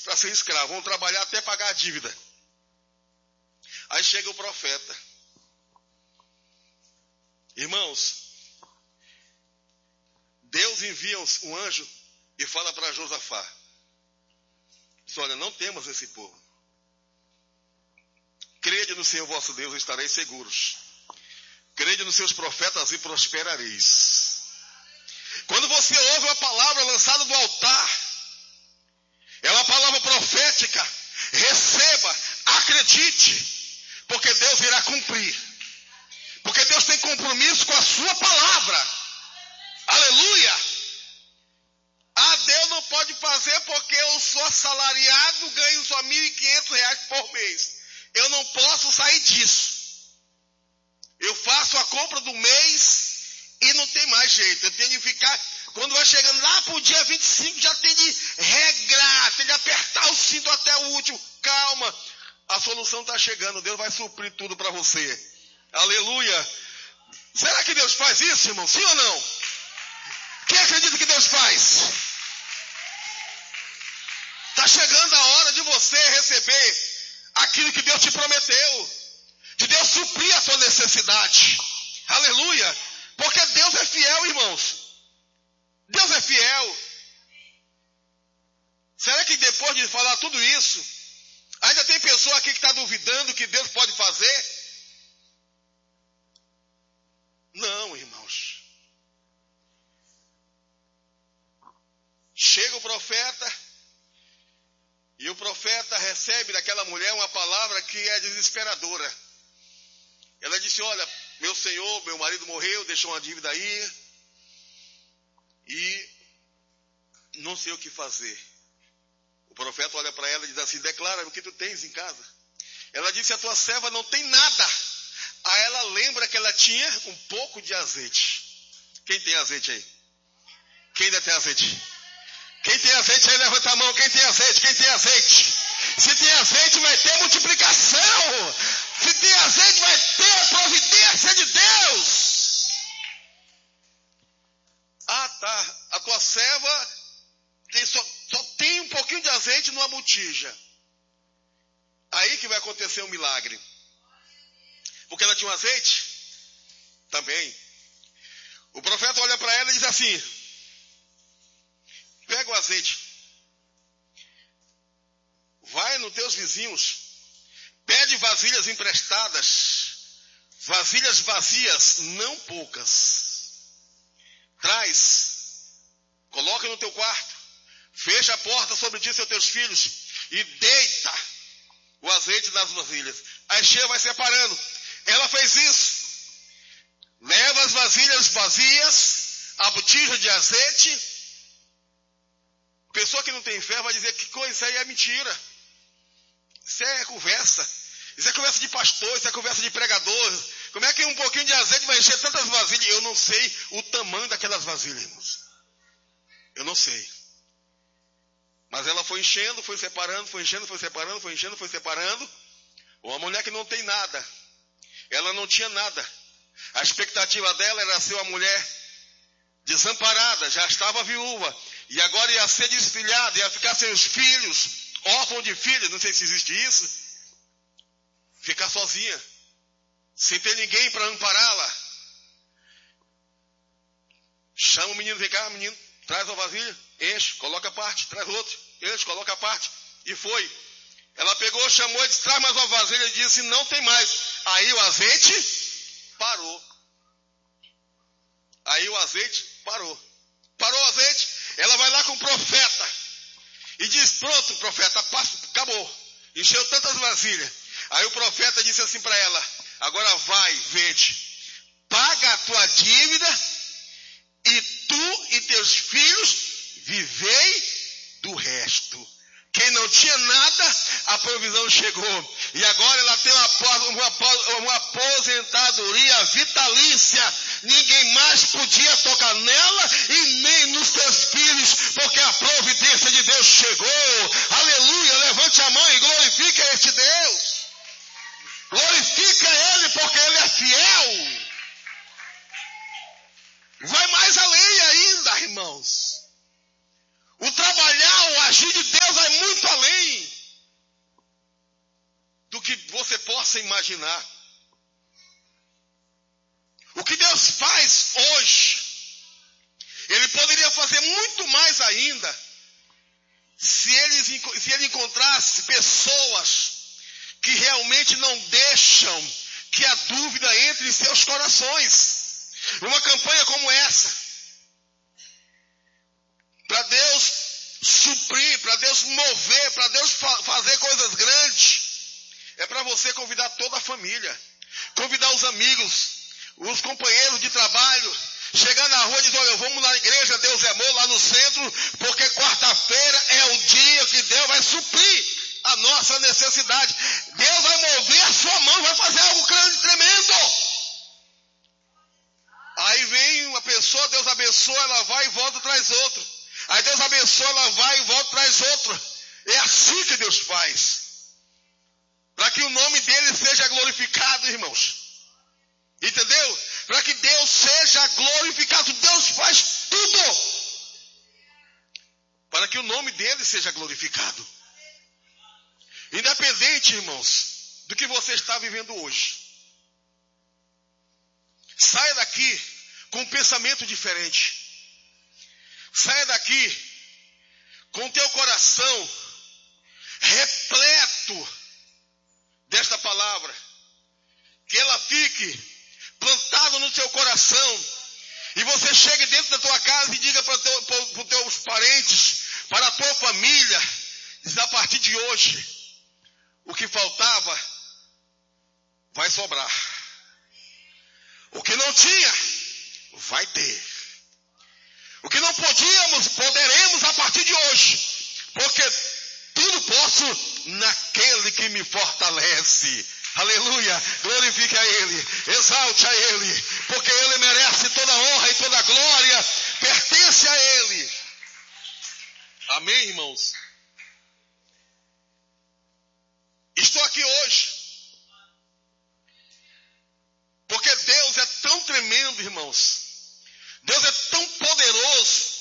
para ser escravo, vão trabalhar até pagar a dívida. Aí chega o profeta. Irmãos, Deus envia um anjo e fala para Josafá: diz, olha, não temas esse povo. Crede no Senhor vosso Deus e estareis seguros. Crede nos seus profetas e prosperareis. Quando você ouve uma palavra lançada do altar, é uma palavra profética, receba, acredite, porque Deus irá cumprir. Porque Deus tem compromisso com a sua palavra. Aleluia! Ah, Deus não pode fazer porque eu sou assalariado, ganho só R$1.500 por mês. Eu não posso sair disso. Eu faço a compra do mês e não tem mais jeito. Eu tenho de ficar, quando vai chegando lá para o dia 25, já tem de regrar, tem de apertar o cinto até o último. Calma, a solução está chegando. Deus vai suprir tudo para você. Aleluia! Será que Deus faz isso, irmão? Sim ou não? Quem acredita que Deus faz? Está chegando a hora de você receber aquilo que Deus te prometeu. De Deus suprir a sua necessidade. Aleluia! Porque Deus é fiel, irmãos. Deus é fiel. Será que depois de falar tudo isso, ainda tem pessoa aqui que está duvidando que Deus pode fazer? Não, irmãos. Chega o profeta, e o profeta recebe daquela mulher uma palavra que é desesperadora. Ela disse, olha, meu senhor, meu marido morreu, deixou uma dívida aí, e não sei o que fazer. O profeta olha para ela e diz assim, declara o que tu tens em casa. Ela disse, a tua serva não tem nada. Aí ela lembra que ela tinha um pouco de azeite. Quem tem azeite aí? Quem ainda tem azeite? Quem tem azeite aí, levanta a mão. Quem tem azeite? Quem tem azeite? Se tem azeite, vai ter multiplicação. Se tem azeite, vai ter a providência de Deus. Ah, tá. A tua serva só tem um pouquinho de azeite numa botija. Aí que vai acontecer um milagre. Porque ela tinha um azeite? Também. O profeta olha para ela e diz assim, pega o azeite, vai nos teus vizinhos, pede vasilhas emprestadas, vasilhas vazias, não poucas. Traz, coloca no teu quarto, fecha a porta sobre ti e seus teus filhos e deita o azeite nas vasilhas. A cheia vai separando. Ela fez isso. Leva as vasilhas vazias, a botija de azeite. Pessoa que não tem fé vai dizer que coisa, isso aí é mentira. Isso é conversa. Isso é conversa de pastor, isso é conversa de pregador. Como é que um pouquinho de azeite vai encher tantas vasilhas? Eu não sei o tamanho daquelas vasilhas, irmãos. Eu não sei. Mas ela foi enchendo, foi separando, foi enchendo, foi separando, foi enchendo, foi separando. Uma mulher que não tem nada. Ela não tinha nada. A expectativa dela era ser uma mulher desamparada, já estava viúva. E agora ia ser desfilhada, ia ficar sem os filhos, órfão de filhos, não sei se existe isso. Ficar sozinha, sem ter ninguém para ampará-la. Chama o menino, vem cá, menino, traz a vasilha, enche, coloca a parte, traz outro, enche, coloca a parte. E foi. Ela pegou, chamou e disse, traz mais uma vasilha, e disse, não tem mais. Aí o azeite parou. Aí o azeite parou. Parou o azeite, ela vai lá com o profeta. E diz, pronto, profeta, acabou. Encheu tantas vasilhas. Aí o profeta disse assim para ela, agora vai, vende. Paga a tua dívida e tu e teus filhos vivei do resto. Quem não tinha nada, a provisão chegou. E agora ela tem uma aposentadoria vitalícia. Ninguém mais podia tocar nela e nem nos teus filhos, porque a providência de Deus chegou. Aleluia, levante a mão e glorifique a este Deus. Glorifica Ele, porque Ele é fiel. Vai mais além ainda, irmãos. O trabalhar, o agir de Deus vai muito além. possa imaginar. O que Deus faz hoje, Ele poderia fazer muito mais ainda, se ele encontrasse pessoas que realmente não deixam que a dúvida entre em seus corações. Uma campanha como essa, para Deus suprir, para Deus mover, para Deus fazer coisas grandes, é para você convidar toda a família, convidar os amigos, os companheiros de trabalho, chegar na rua e dizer, olha, vamos na igreja, Deus é amor, lá no centro, porque quarta-feira é o dia que Deus vai suprir a nossa necessidade. Deus vai mover a sua mão, vai fazer algo grande, tremendo. Aí vem uma pessoa, Deus abençoa, ela vai e volta e traz outro. Aí Deus abençoa, ela vai e volta e traz outro. É assim que Deus faz. Para que o nome dele seja glorificado, irmãos. Entendeu? Para que Deus seja glorificado. Deus faz tudo para que o nome dele seja glorificado. Independente, irmãos, do que você está vivendo hoje. Saia daqui com um pensamento diferente. Saia daqui com o teu coração repleto desta palavra. Que ela fique plantado no seu coração, e você chegue dentro da tua casa e diga para os teus parentes, para a tua família, diz, a partir de hoje, o que faltava vai sobrar. O que não tinha, vai ter. O que não podíamos, poderemos a partir de hoje, porque tudo posso naquele que me fortalece. Aleluia, glorifique a Ele, exalte a Ele, porque Ele merece toda a honra e toda a glória, pertence a Ele. Amém, irmãos? Estou aqui hoje, porque Deus é tão tremendo, irmãos, Deus é tão poderoso.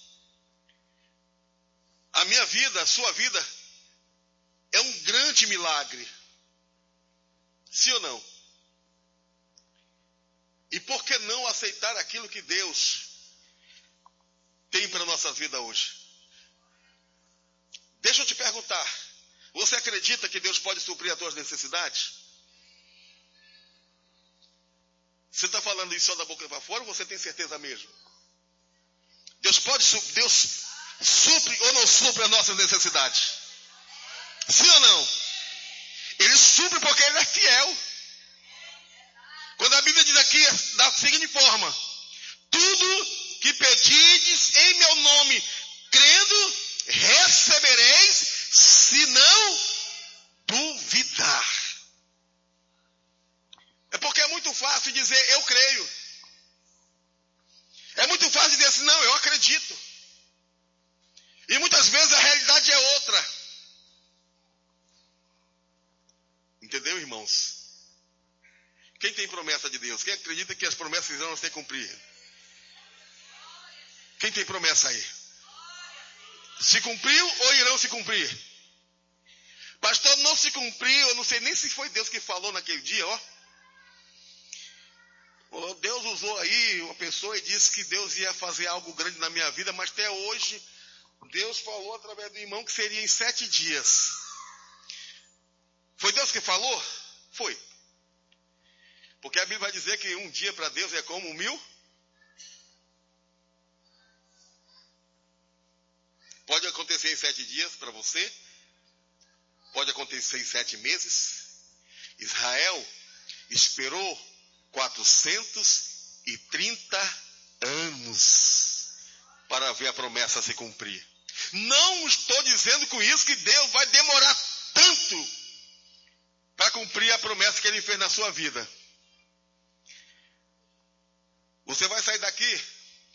A minha vida, a sua vida, é um grande milagre. Sim ou não? E por que não aceitar aquilo que Deus tem para a nossa vida hoje? Deixa eu te perguntar. Você acredita que Deus pode suprir as tuas necessidades? Você está falando isso só da boca para fora ou você tem certeza mesmo? Deus supre ou não supre as nossas necessidades? Sim ou não? Ele supre porque Ele é fiel. Quando a Bíblia diz aqui da seguinte forma: tudo que pedides em meu nome, crendo, recebereis, se não duvidar. É porque é muito fácil dizer eu creio. É muito fácil dizer assim, não, eu acredito. E muitas vezes a realidade é outra. Entendeu, irmãos? Quem tem promessa de Deus? Quem acredita que as promessas irão se cumprir? Quem tem promessa aí? Se cumpriu ou irão se cumprir? Pastor, não se cumpriu, eu não sei nem se foi Deus que falou naquele dia, ó. Deus usou aí uma pessoa e disse que Deus ia fazer algo grande na minha vida, mas até hoje Deus falou através do irmão que seria em 7 dias. Foi Deus que falou? Foi. Porque a Bíblia vai dizer que um dia para Deus é como 1000. Pode acontecer em 7 dias para você. Pode acontecer em 7 meses. Israel esperou 430 anos para ver a promessa se cumprir. Não estou dizendo com isso que Deus vai demorar tanto para cumprir a promessa que Ele fez na sua vida. Você vai sair daqui,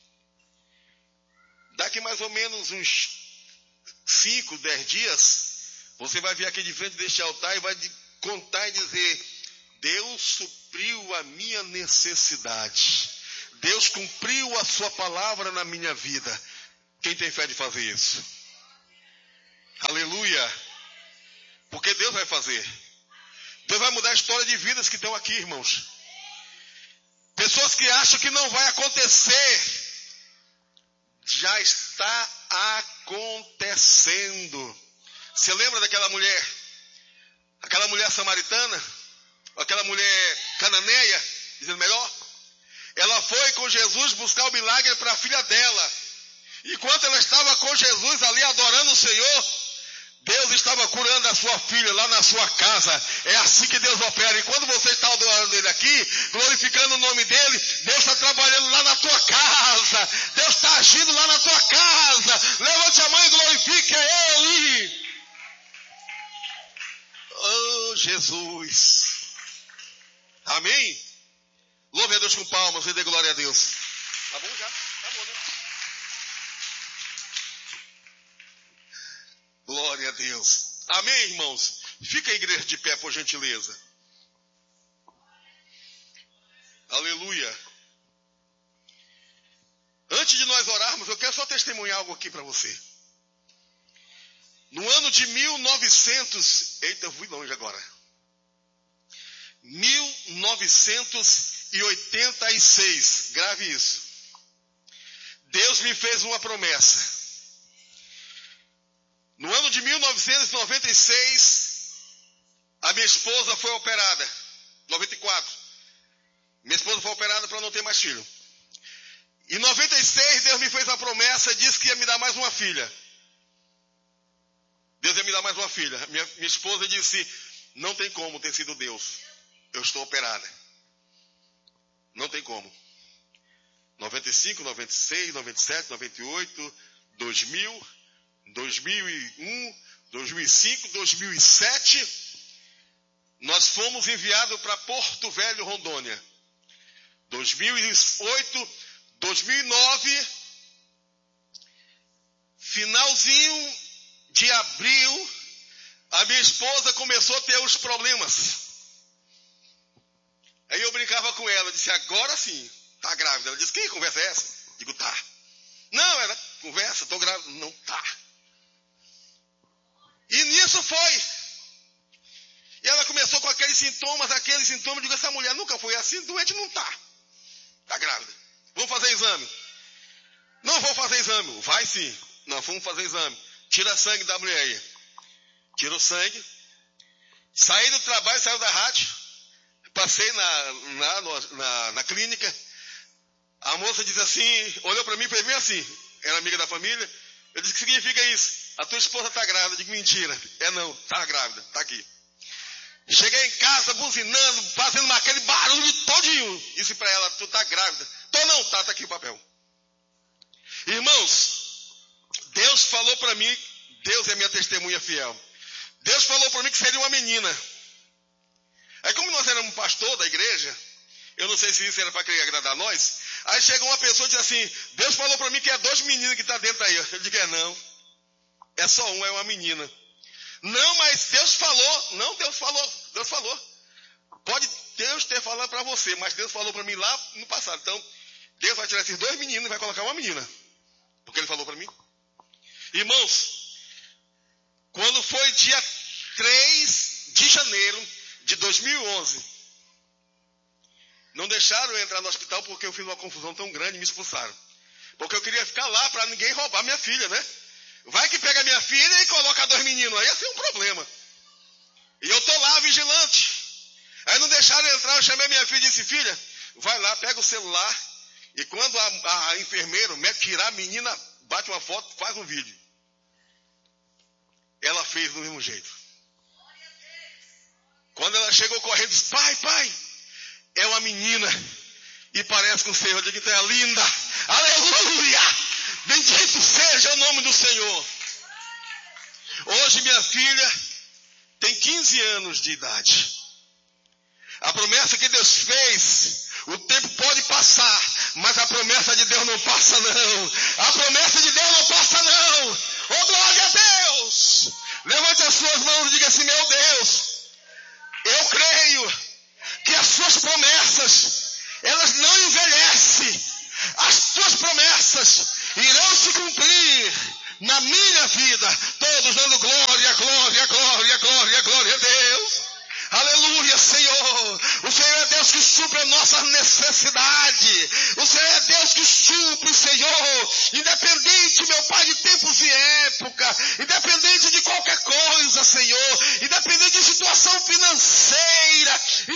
daqui mais ou menos uns 5, 10 dias, você vai vir aqui de frente deste altar e vai contar e dizer, Deus supriu a minha necessidade. Deus cumpriu a sua palavra na minha vida. Quem tem fé de fazer isso? Aleluia. Porque Deus vai fazer. Deus vai mudar a história de vidas que estão aqui, irmãos. Pessoas que acham que não vai acontecer. Já está acontecendo. Você lembra daquela mulher? Aquela mulher samaritana? Aquela mulher cananeia? Dizendo melhor? Ela foi com Jesus buscar o milagre para a filha dela. Enquanto ela estava com Jesus ali adorando o Senhor, Deus estava curando a sua filha lá na sua casa. É assim que Deus opera. E quando você está adorando Ele aqui, glorificando o nome dEle, Deus está trabalhando lá na tua casa. Deus está agindo lá na tua casa. Levante a mão e glorifique a Ele. Oh, Jesus. Amém? Louve a Deus com palmas e dê glória a Deus. Tá bom já? Tá bom, né? Glória a Deus. Amém, irmãos? Fica a igreja de pé, por gentileza. Aleluia. Antes de nós orarmos, eu quero só testemunhar algo aqui para você. No ano de 1900... Eita, eu fui longe agora. 1986. Grave isso. Deus me fez uma promessa. No ano de 1996, a minha esposa foi operada. 94. Minha esposa foi operada para não ter mais filho. Em 96, Deus me fez a promessa e disse que ia me dar mais uma filha. Deus ia me dar mais uma filha. Minha esposa disse, não tem como ter sido Deus. Eu estou operada. Não tem como. 95, 96, 97, 98, 2000... 2001, 2005, 2007, nós fomos enviados para Porto Velho, Rondônia. 2008, 2009, finalzinho de abril, a minha esposa começou a ter os problemas. Aí eu brincava com ela, disse, agora sim, tá grávida. Ela disse, que conversa é essa? Digo, tá. Não, era conversa, tô grávida. Não, tá. E nisso foi. E ela começou com aqueles sintomas. Eu digo, essa mulher nunca foi assim, doente não tá. Tá grávida. Vamos fazer exame. Não vou fazer exame. Vai sim. Não, vamos fazer exame. Tira sangue da mulher aí. Tira o sangue. Saí do trabalho, saí da rádio. Passei na clínica. A moça disse assim, olhou para mim e fez bem assim. Era amiga da família. Eu disse, o que significa isso? A tua esposa está grávida. Eu digo, mentira. Não, está grávida, está aqui. Cheguei em casa, buzinando, fazendo aquele barulho todinho. Disse para ela, tu está grávida. Tô não, tá aqui o papel. Irmãos, Deus falou para mim, Deus é minha testemunha fiel. Deus falou para mim que seria uma menina. Aí como nós éramos pastor da igreja, eu não sei se isso era para querer agradar a nós. Aí chega uma pessoa e diz assim, Deus falou para mim que é 2 meninos que estão dentro aí. Eu digo, não. É só um, é uma menina. Não, mas Deus falou. Não, Deus falou. Pode Deus ter falado para você, mas Deus falou para mim lá no passado. Então, Deus vai tirar esses 2 meninos e vai colocar uma menina. Porque Ele falou para mim. Irmãos, quando foi dia 3 de janeiro de 2011, não deixaram eu entrar no hospital porque eu fiz uma confusão tão grande e me expulsaram. Porque eu queria ficar lá para ninguém roubar minha filha, né? Vai que pega minha filha e coloca 2 meninos. Aí ia ser um problema. E eu tô lá, vigilante. Aí não deixaram entrar, eu chamei minha filha e disse, filha, vai lá, pega o celular. E quando a enfermeira, o médico tirar a menina, bate uma foto, faz um vídeo. Ela fez do mesmo jeito. Quando ela chegou correndo, disse, pai, é uma menina. E parece com o Senhor, eu digo que é linda. Aleluia! Bendito seja o nome do Senhor. Hoje minha filha tem 15 anos de idade. A promessa que Deus fez, o tempo pode passar, mas a promessa de Deus não passa não. A promessa de Deus não passa não. Oh, glória a Deus! Levante as suas mãos e diga assim, meu Deus, eu creio que as suas promessas, elas não envelhecem. As tuas promessas irão se cumprir na minha vida. Todos dando glória, glória, glória, glória, glória a Deus. Aleluia. Deus que supre a nossa necessidade. O Senhor é Deus que supre, Senhor. Independente, meu Pai, de tempos e época. Independente de qualquer coisa, Senhor. Independente de situação financeira.